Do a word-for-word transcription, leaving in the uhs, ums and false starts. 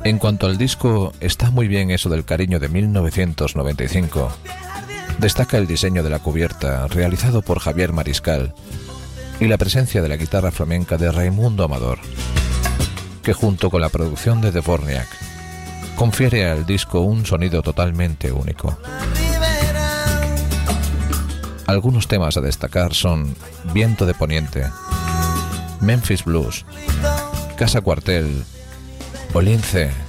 En cuanto al disco, está muy bien eso del cariño de mil novecientos noventa y cinco. Destaca el diseño de la cubierta, realizado por Javier Mariscal, y la presencia de la guitarra flamenca de Raimundo Amador, que junto con la producción de Dvorák confiere al disco un sonido totalmente único. Algunos temas a destacar son Viento de Poniente, Memphis Blues, Casa Cuartel o Lince.